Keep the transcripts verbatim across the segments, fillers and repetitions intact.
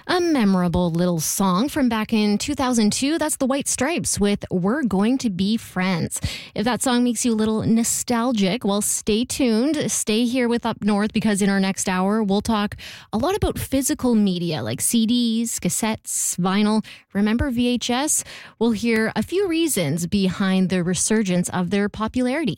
A memorable little song from back in two thousand two. That's the White Stripes with We're Going to Be Friends. If that song makes you a little nostalgic, well, stay tuned. Stay here with Up North, because in our next hour, we'll talk a lot about physical media like C Ds, cassettes, vinyl. Remember V H S? We'll hear a few reasons behind the resurgence of their popularity.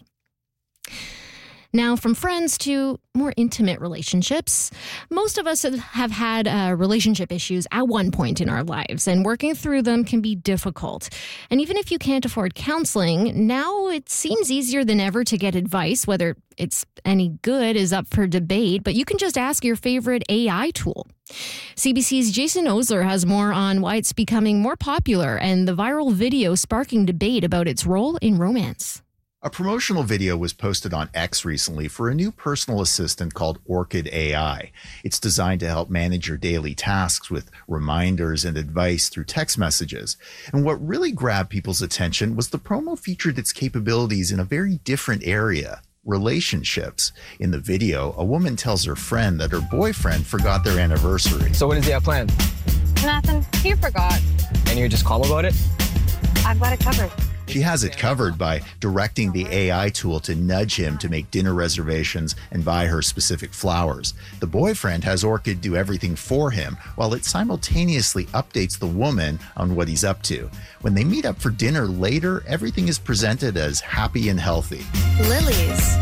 Now, from friends to more intimate relationships, most of us have had uh, relationship issues at one point in our lives, and working through them can be difficult. And even if you can't afford counseling, now it seems easier than ever to get advice. Whether it's any good is up for debate, but you can just ask your favorite A I tool. C B C's Jason Osler has more on why it's becoming more popular and the viral video sparking debate about its role in romance. A promotional video was posted on X recently for a new personal assistant called Orchid A I. It's designed to help manage your daily tasks with reminders and advice through text messages. And what really grabbed people's attention was the promo featured its capabilities in a very different area: relationships. In the video, a woman tells her friend that her boyfriend forgot their anniversary. So what does he have planned? Nothing. He forgot. And you're just calm about it? I've got it covered. She has it covered by directing the A I tool to nudge him to make dinner reservations and buy her specific flowers. The boyfriend has Orchid do everything for him, while it simultaneously updates the woman on what he's up to. When they meet up for dinner later, everything is presented as happy and healthy. Lilies.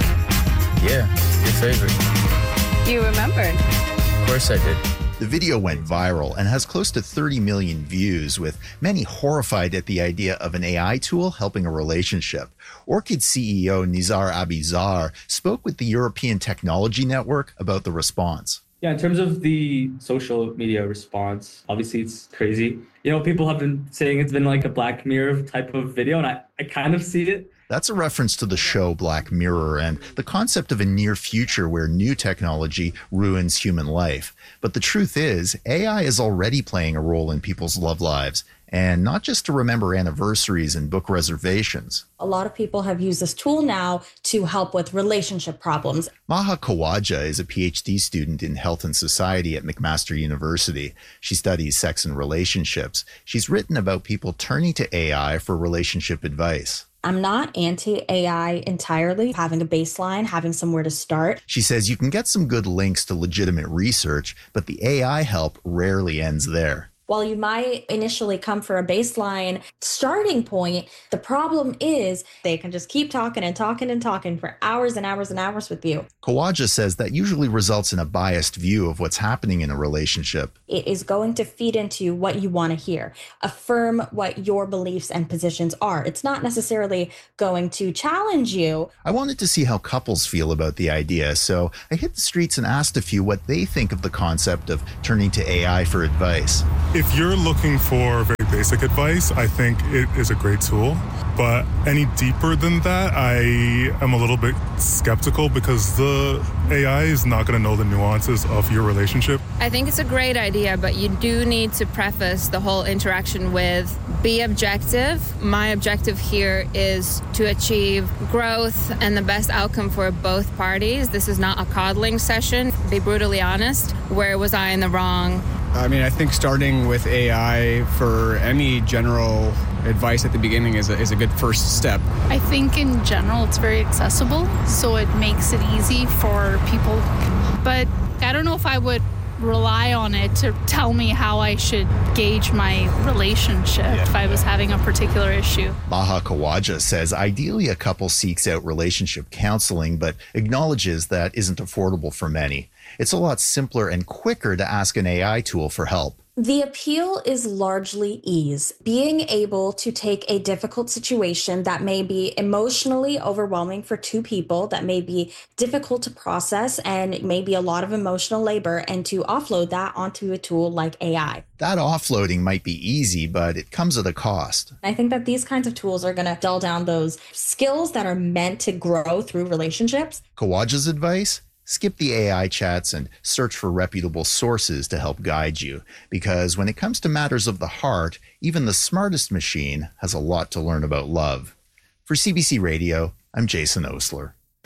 Yeah, your favorite. You remembered. Of course I did. The video went viral and has close to thirty million views, with many horrified at the idea of an A I tool helping a relationship. Orchid C E O Nizar Abizar spoke with the European Technology Network about the response. Yeah, in terms of the social media response, obviously it's crazy. You know, people have been saying it's been like a Black Mirror type of video, and I, I kind of see it. That's a reference to the show Black Mirror and the concept of a near future where new technology ruins human life. But the truth is, A I is already playing a role in people's love lives, and not just to remember anniversaries and book reservations. A lot of people have used this tool now to help with relationship problems. Maha Kawaja is a P H D student in health and society at McMaster University. She studies sex and relationships. She's written about people turning to A I for relationship advice. I'm not anti-A I entirely. Having a baseline, having somewhere to start. She says you can get some good links to legitimate research, but the A I help rarely ends there. While you might initially come for a baseline starting point, the problem is they can just keep talking and talking and talking for hours and hours and hours with you. Kawaja says that usually results in a biased view of what's happening in a relationship. It is going to feed into what you want to hear, affirm what your beliefs and positions are. It's not necessarily going to challenge you. I wanted to see how couples feel about the idea, so I hit the streets and asked a few what they think of the concept of turning to A I for advice. If you're looking for very basic advice, I think it is a great tool. But any deeper than that, I am a little bit skeptical because the A I is not going to know the nuances of your relationship. I think it's a great idea, but you do need to preface the whole interaction with be objective. My objective here is to achieve growth and the best outcome for both parties. This is not a coddling session. Be brutally honest. Where was I in the wrong? I mean, I think starting with A I for any general advice at the beginning is a, is a good first step. I think in general it's very accessible, so it makes it easy for people. But I don't know if I would rely on it to tell me how I should gauge my relationship yeah. if I was having a particular issue. Maha Kawaja says ideally a couple seeks out relationship counseling, but acknowledges that isn't affordable for many. It's a lot simpler and quicker to ask an A I tool for help. The appeal is largely ease. Being able to take a difficult situation that may be emotionally overwhelming for two people, that may be difficult to process and maybe a lot of emotional labor, and to offload that onto a tool like A I. That offloading might be easy, but it comes at a cost. I think that these kinds of tools are going to dull down those skills that are meant to grow through relationships. Kawaja's advice? Skip the A I chats and search for reputable sources to help guide you. Because when it comes to matters of the heart, even the smartest machine has a lot to learn about love. For C B C Radio, I'm Jason Osler.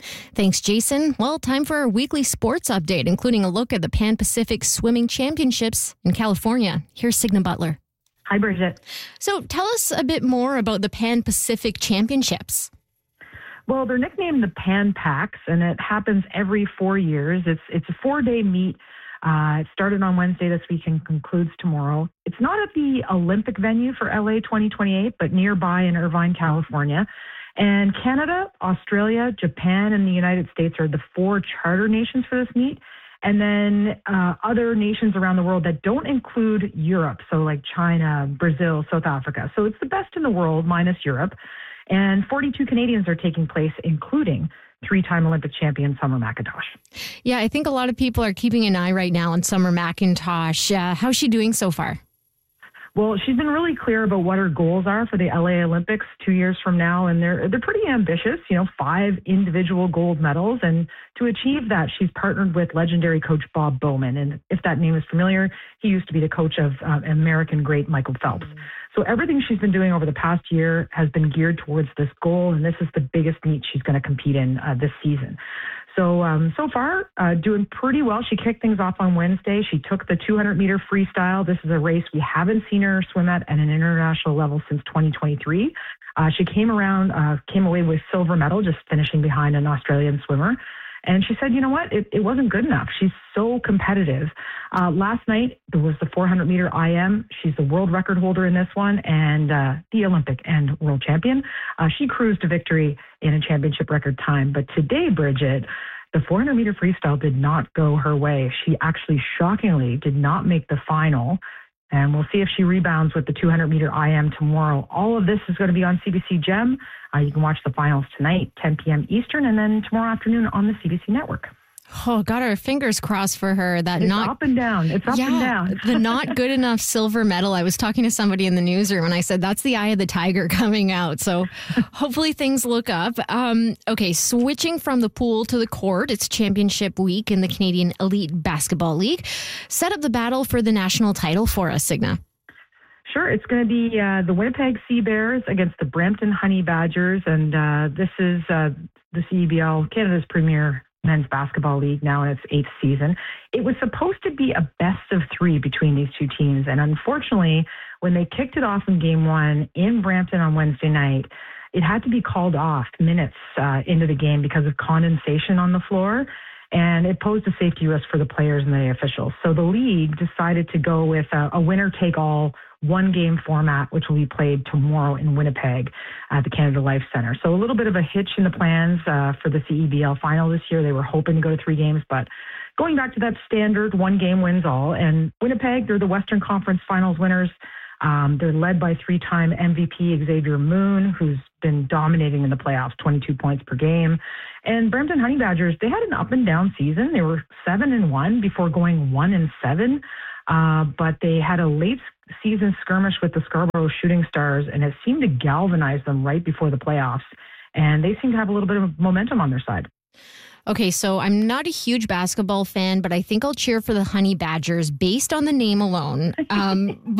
Thanks, Jason. Well, time for our weekly sports update, including a look at the Pan Pacific Swimming Championships in California. Here's Signa Butler. Hi, Bridget. So tell us a bit more about the Pan Pacific Championships. Well, they're nicknamed the Pan Pacs, and it happens every four years. It's it's a four-day meet. Uh, it started on Wednesday this week and concludes tomorrow. It's not at the Olympic venue for L A twenty twenty-eight, but nearby in Irvine, California. And Canada, Australia, Japan, and the United States are the four charter nations for this meet. And then uh, other nations around the world that don't include Europe, so like China, Brazil, South Africa. So it's the best in the world minus Europe. And forty-two Canadians are taking place, including three-time Olympic champion Summer McIntosh. Yeah, I think a lot of people are keeping an eye right now on Summer McIntosh. Uh, how's she doing so far? Well, she's been really clear about what her goals are for the L A Olympics two years from now, and they're they're pretty ambitious, you know, five individual gold medals. And to achieve that, she's partnered with legendary coach Bob Bowman. And if that name is familiar, he used to be the coach of uh, American great Michael Phelps. So everything she's been doing over the past year has been geared towards this goal, and this is the biggest meet she's going to compete in uh, this season. So, um, so far, uh, doing pretty well. She kicked things off on Wednesday. She took the two hundred meter freestyle. This is a race we haven't seen her swim at at an international level since twenty twenty-three. Uh, she came around, uh, came away with silver medal, just finishing behind an Australian swimmer. And she said, you know what, it, it wasn't good enough. She's so competitive. Uh, last night, there was the four hundred meter I M. She's the world record holder in this one and uh, the Olympic and world champion. Uh, she cruised to victory in a championship record time. But today, Bridget, the four hundred meter freestyle did not go her way. She actually shockingly did not make the final. And we'll see if she rebounds with the two hundred meter I M tomorrow. All of this is going to be on C B C Gem. Uh, you can watch the finals tonight, ten p.m. Eastern, and then tomorrow afternoon on the C B C network. Oh, got our fingers crossed for her. That it's not up and down. It's up yeah, and down. The not good enough silver medal. I was talking to somebody in the newsroom and I said, that's the eye of the tiger coming out. So hopefully things look up. Um, okay, switching from the pool to the court. It's championship week in the Canadian Elite Basketball League. Set up the battle for the national title for us, Signa. Sure. It's going to be uh, the Winnipeg Sea Bears against the Brampton Honey Badgers. And uh, this is uh, the C E B L, Canada's premier men's basketball league, now in its eighth season. It was supposed to be a best of three between these two teams. And unfortunately, when they kicked it off in game one in Brampton on Wednesday night, it had to be called off minutes uh, into the game because of condensation on the floor. And it posed a safety risk for the players and the officials. So the league decided to go with a, a winner-take-all one-game format, which will be played tomorrow in Winnipeg at the Canada Life Centre. So a little bit of a hitch in the plans uh, for the C E B L final this year. They were hoping to go to three games, but going back to that standard one game wins all. And Winnipeg, they're the Western Conference Finals winners. Um, they're led by three-time M V P Xavier Moon, who's been dominating in the playoffs, twenty-two points per game. And Brampton Honey Badgers, they had an up-and-down season. They were seven and one before going one and seven, uh, but they had a late-season skirmish with the Scarborough Shooting Stars, and it seemed to galvanize them right before the playoffs. And they seem to have a little bit of momentum on their side. Okay, so I'm not a huge basketball fan, but I think I'll cheer for the Honey Badgers based on the name alone. Um,